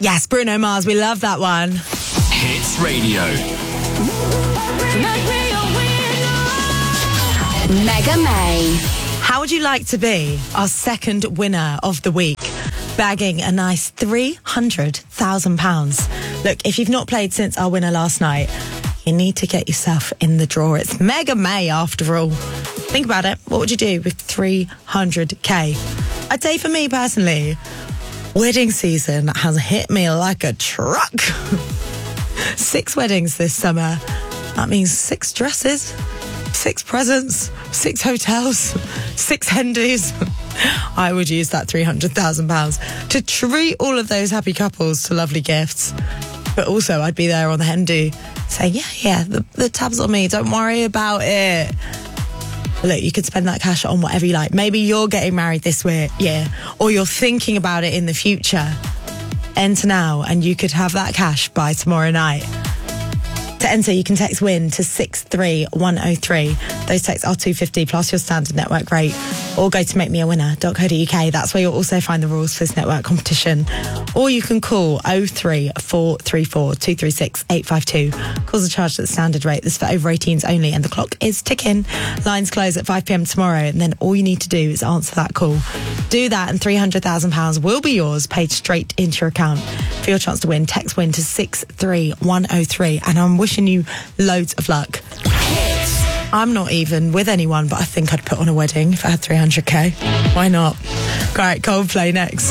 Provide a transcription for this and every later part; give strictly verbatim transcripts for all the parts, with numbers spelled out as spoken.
Yes, Bruno Mars, we love that one. Hits Radio. Mega May. How would you like to be our second winner of the week, bagging a nice three hundred thousand pounds? Look, if you've not played since our winner last night, you need to get yourself in the draw. It's Mega May after all. Think about it. What would you do with three hundred k? I'd say for me personally, wedding season has hit me like a truck. Six weddings this summer. That means six dresses, six presents, six hotels, six hendies. I would use that three hundred thousand pounds to treat all of those happy couples to lovely gifts. But also I'd be there on the hendy saying, yeah, yeah, the, the tab's on me. Don't worry about it. Look, you could spend that cash on whatever you like. Maybe you're getting married this year, or you're thinking about it in the future. Enter now and you could have that cash by tomorrow night. To enter, you can text WIN to six three one oh three. Those texts are two fifty plus your standard network rate. Or go to make me a winner dot co dot uk. That's where you'll also find the rules for this network competition. Or you can call oh three four three four two three six eight five two. Calls are charged at the standard rate. This is for over eighteens only, and the clock is ticking. Lines close at five p.m. tomorrow, and then all you need to do is answer that call. Do that and three hundred thousand pounds will be yours, paid straight into your account. For your chance to win, text WIN to six three one oh three, and I'm wishing you loads of luck. Hits. I'm not even with anyone, but I think I'd put on a wedding if I had three hundred k. Why not? Great, Coldplay next.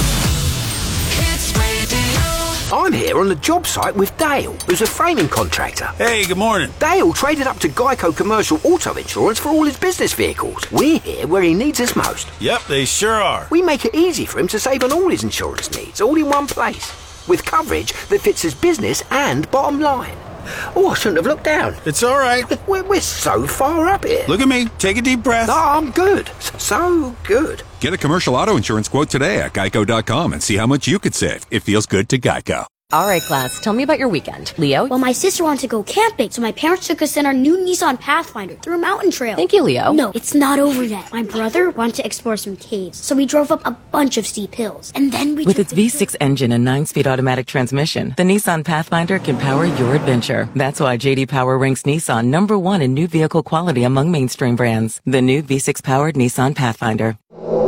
I'm here on the job site with Dale, who's a framing contractor. Hey, good morning. Dale traded up to Geico Commercial Auto Insurance for all his business vehicles. We're here where he needs us most. Yep, they sure are. We make it easy for him to save on all his insurance needs, all in one place, with coverage that fits his business and bottom line. Oh, I shouldn't have looked down. It's all right. We're, we're so far up here. Look at me. Take a deep breath. No, I'm good. So good. Get a commercial auto insurance quote today at geico dot com and see how much you could save. It feels good to Geico. All right, class, tell me about your weekend. Leo? Well, my sister wanted to go camping, so my parents took us in our new Nissan Pathfinder through a mountain trail. Thank you, Leo. No, it's not over yet. My brother wanted to explore some caves, so we drove up a bunch of steep hills. And then we With took its the V six engine and nine-speed automatic transmission, the Nissan Pathfinder can power your adventure. That's why J D Power ranks Nissan number one in new vehicle quality among mainstream brands. The new V six-powered Nissan Pathfinder.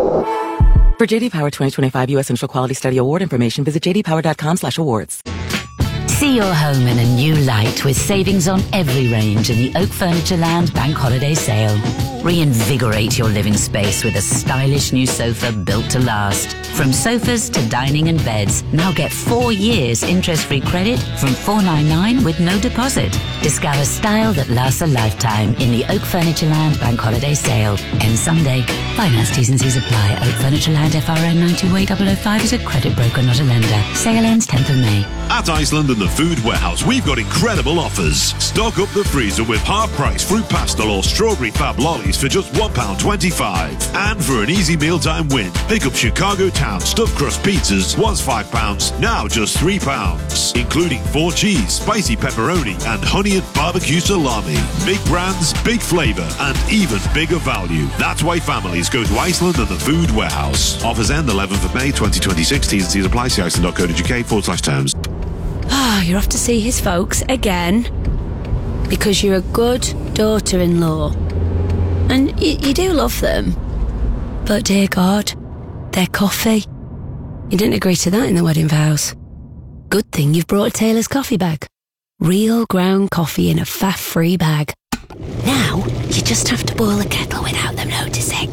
For J D Power twenty twenty-five U S Central Quality Study Award information, visit j d power dot com slash awards. See your home in a new light with savings on every range in the Oak Furniture Land Bank Holiday Sale. Reinvigorate your living space with a stylish new sofa built to last. From sofas to dining and beds, now get four years interest-free credit from four ninety-nine with no deposit. Discover style that lasts a lifetime in the Oak Furniture Land Bank Holiday Sale. Ends Sunday. Finance T's and C's apply. Oak Furniture Land F R N nine two eight zero zero five is a credit broker, not a lender. Sale ends tenth of May. At Iceland and the Food Warehouse, we've got incredible offers. Stock up the freezer with half-price fruit pastel or strawberry fab lollies for just one pound twenty-five. And for an easy mealtime win, pick up Chicago Town stuffed crust pizzas, once five pounds, now just three pounds. Including four cheese, spicy pepperoni, and honey and barbecue salami. Big brands, big flavour, and even bigger value. That's why families go to Iceland and the Food Warehouse. Offers end eleventh of May twenty twenty-six. T's and C's apply. See iceland dot co dot uk forward slash terms. Ah, you're off to see his folks again because you're a good daughter-in-law. And y- you do love them. But dear God, their coffee. You didn't agree to that in the wedding vows. Good thing you've brought a Taylor's coffee bag. Real ground coffee in a faff-free bag. Now, you just have to boil the kettle without them noticing.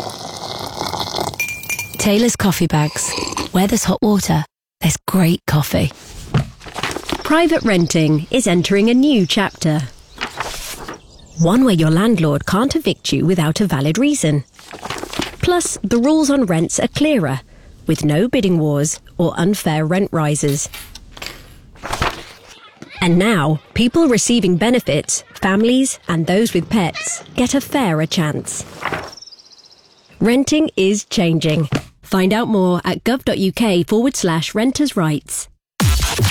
Taylor's coffee bags. Where there's hot water, there's great coffee. Private renting is entering a new chapter. One where your landlord can't evict you without a valid reason. Plus, the rules on rents are clearer, with no bidding wars or unfair rent rises. And now, people receiving benefits, families and those with pets, get a fairer chance. Renting is changing. Find out more at gov.uk forward slash renters' rights.